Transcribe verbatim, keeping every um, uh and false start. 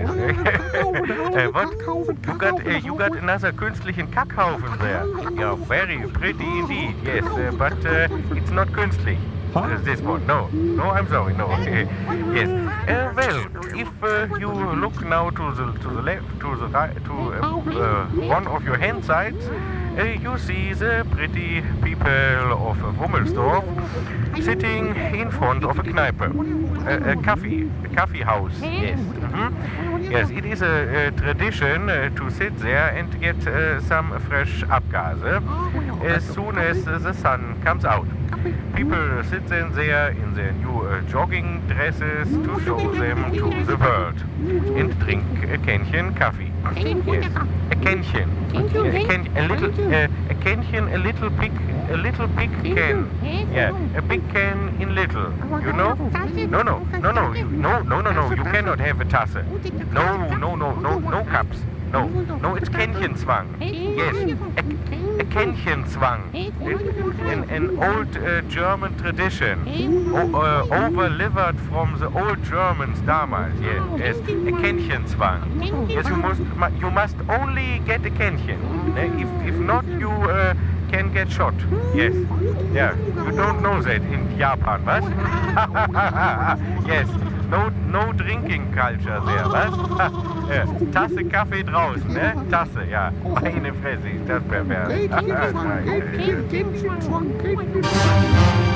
uh, what? You got, uh, you got another künstlichen Kackhaufen there. Yeah, very pretty indeed, yes, uh, but uh, it's not künstlich. Uh, this one, no, no, I'm sorry, no. Yes. Uh, well, if uh, you look now to the to the left, to the right, to uh, uh, one of your hand sides, uh, you see the pretty people of Wummelsdorf sitting in front of a Kneipe, a, a coffee, a coffee house. Yes. Mm-hmm. Yes, it is a, a tradition uh, to sit there and get uh, some fresh Abgase as soon as uh, the sun comes out. People sit then there in their new uh, jogging dresses to show them to the world and drink a Kännchen coffee. Yes, a Kännchen. A, can, a little, uh, a Kännchen, a little big, a little big can. Yeah, a big can in little. You know? No, no, no, no, you, no, no, no, no. You cannot have a Tasse. No, no, no, no, no cups. No, no, it's Kännchenzwang. Yes, a, a Kännchenzwang. An, an old uh, German tradition, o uh, overlivered from the old Germans damals. Yes, yes, a Kännchenzwang. Yes, you must, you must only get a Kännchen. If, if not, you uh, can get shot. Yes, yeah, you don't know that in Japan, was? Yes. No, no drinking culture there, was? Ja, Tasse Kaffee draußen, ne? Tasse, ja. Meine Fresse, ist das pervers.